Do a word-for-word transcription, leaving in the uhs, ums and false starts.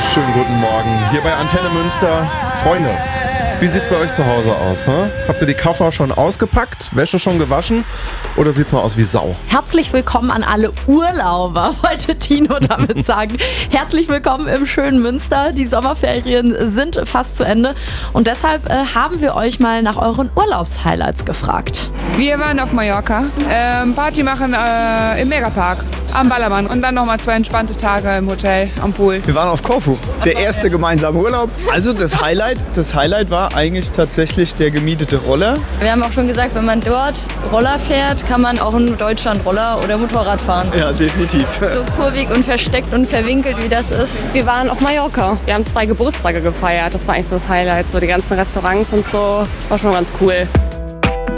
Schönen guten Morgen. Hier bei Antenne Münster. Freunde, wie sieht's bei euch zu Hause aus? Hä? Habt ihr die Koffer schon ausgepackt? Wäsche schon gewaschen? Oder sieht's noch aus wie Sau? Herzlich willkommen an alle Urlauber, wollte Tino damit sagen. Herzlich willkommen im schönen Münster. Die Sommerferien sind fast zu Ende. Und deshalb äh, haben wir euch mal nach euren Urlaubshighlights gefragt. Wir waren auf Mallorca, ähm, Party machen äh, im Megapark am Ballermann und dann nochmal zwei entspannte Tage im Hotel am Pool. Wir waren auf Korfu, der erste gemeinsame Urlaub. Also das Highlight, das Highlight war eigentlich tatsächlich der gemietete Roller. Wir haben auch schon gesagt, wenn man dort Roller fährt, kann man auch in Deutschland Roller oder Motorrad fahren. Ja, definitiv. So kurvig und versteckt und verwinkelt, wie das ist. Wir waren auf Mallorca. Wir haben zwei Geburtstage gefeiert. Das war eigentlich so das Highlight. So die ganzen Restaurants und so. War schon ganz cool.